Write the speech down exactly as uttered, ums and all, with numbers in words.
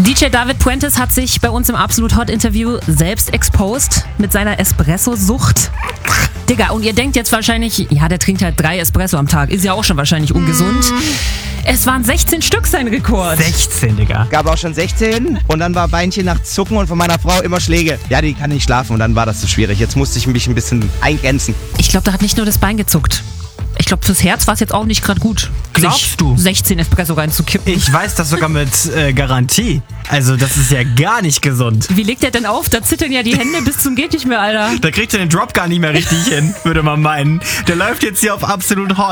D J David Puentes hat sich bei uns im Absolut Hot Interview selbst exposed mit seiner Espresso-Sucht. Digga, und ihr denkt jetzt wahrscheinlich, ja, der trinkt halt drei Espresso am Tag. Ist ja auch schon wahrscheinlich ungesund. Es waren sechzehn Stück sein Rekord. sechzehn, Digga. Gab auch schon sechzehn und dann war Beinchen nach Zucken und von meiner Frau immer Schläge. Ja, die kann nicht schlafen und dann war das so schwierig. Jetzt musste ich mich ein bisschen eingrenzen. Ich glaube, da hat nicht nur das Bein gezuckt. Ich glaube, fürs Herz war es jetzt auch nicht gerade gut. Glaubst sich du? sechzehn Espresso reinzukippen. Ich weiß das sogar mit äh, Garantie. Also das ist ja gar nicht gesund. Wie legt der denn auf? Da zittern ja die Hände bis zum geht nicht mehr, Alter. Da kriegt er den Drop gar nicht mehr richtig hin, würde man meinen. Der läuft jetzt hier auf Absolut Hot.